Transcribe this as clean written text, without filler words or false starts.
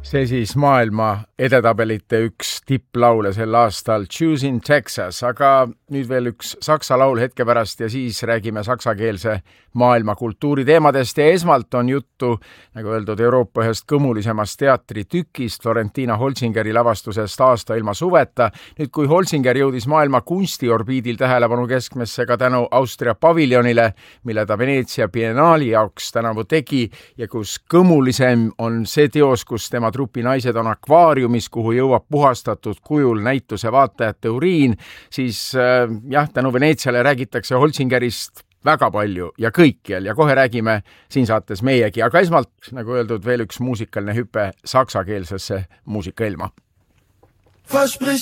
See siis maailma edetabelite üks tipplaule sel aastal Choosing Texas, aga nüüd veel üks saksa laul hetke pärast ja siis räägime saksakeelse maailma kultuuriteemadest ja esmalt on juttu, nagu öeldud, Euroopa ühest kõmulisemast teatritükist, Florentina Holzingeri lavastusest Aasta ilma suveta. Nüüd, kui Holzinger jõudis maailma kunstiorbiidil tähelepanu keskmesse ka tänu Austria paviljonile, mille ta Veneetsia biennaali jaoks tänavu tegi ja kus kõmulisem on see teos, kus tema trupi naised on akvaariumis, kuhu jõuab puhastatud kujul näituse vaatajate uriin, siis tänu Veneetsiale räägitakse Holzingerist väga palju ja kõikjal ja kohe räägime siin saates meiegi, aga esmalt, nagu öeldud, veel üks muusikaline hüpe saksakeelsesse muusikailma. Versprich